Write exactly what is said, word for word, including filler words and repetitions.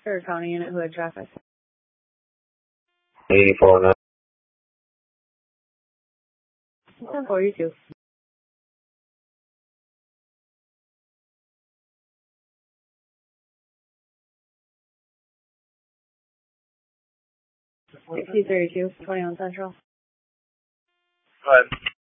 Third County unit, who had traffic? eight four nine. ten forty-two. sixty thirty-two, twenty-one Central. Go ahead.